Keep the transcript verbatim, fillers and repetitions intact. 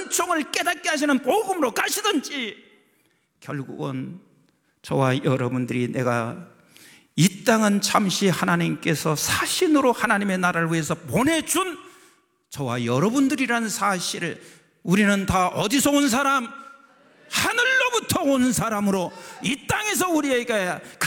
은총을 깨닫게 하시는 복음으로 가시든지, 결국은 저와 여러분들이 내가 이 땅은 잠시 하나님께서 사신으로 하나님의 나라를 위해서 보내준 저와 여러분들이라는 사실을, 우리는 다 어디서 온 사람? 하늘로부터 온 사람으로 이 땅에서 우리에게